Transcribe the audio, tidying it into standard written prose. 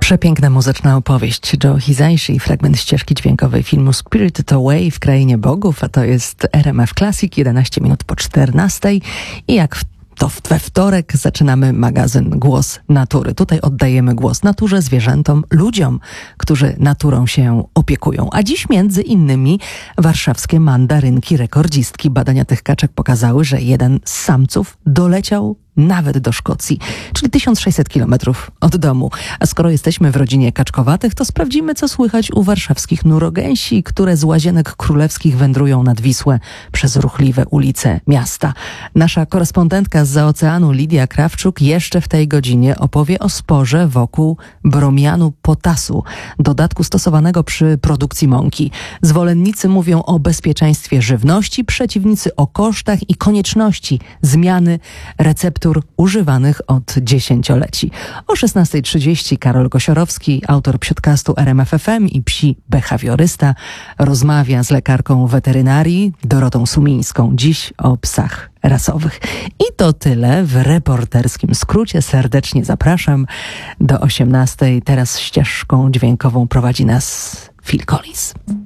Przepiękna muzyczna opowieść Joe Hisaishi i fragment ścieżki dźwiękowej filmu Spirited Away w Krainie Bogów, a to jest RMF Classic, 11 minut po 14 i jak to we wtorek zaczynamy magazyn Głos Natury. Tutaj oddajemy głos naturze, zwierzętom, ludziom, którzy naturą się opiekują. A dziś między innymi warszawskie mandarynki rekordzistki. Badania tych kaczek pokazały, że jeden z samców doleciał nawet do Szkocji, czyli 1600 kilometrów od domu. A skoro jesteśmy w rodzinie kaczkowatych, to sprawdzimy, co słychać u warszawskich nurogęsi, które z Łazienek Królewskich wędrują nad Wisłę przez ruchliwe ulice miasta. Nasza korespondentka z oceanu Lidia Krawczuk jeszcze w tej godzinie opowie o sporze wokół bromianu potasu, dodatku stosowanego przy produkcji mąki. Zwolennicy mówią o bezpieczeństwie żywności, przeciwnicy o kosztach i konieczności zmiany receptur używanych od dziesięcioleci. O 16:30 Karol Kosiorowski, autor podcastu RMF FM i psi behawiorysta, rozmawia z lekarką weterynarii Dorotą Sumińską. Dziś o psach rasowych. I to tyle w reporterskim skrócie. Serdecznie zapraszam do 18:00. Teraz ścieżką dźwiękową prowadzi nas Phil Collins.